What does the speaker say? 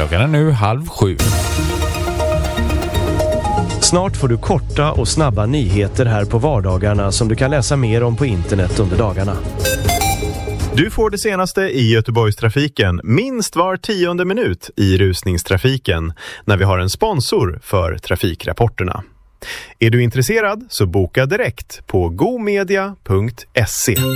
Klockan är nu 6:30. Snart får du korta och snabba nyheter här på vardagarna som du kan läsa mer om på internet under dagarna. Du får det senaste i Göteborgstrafiken minst var 10:e minut i rusningstrafiken när vi har en sponsor för trafikrapporterna. Är du intresserad så boka direkt på gomedia.se.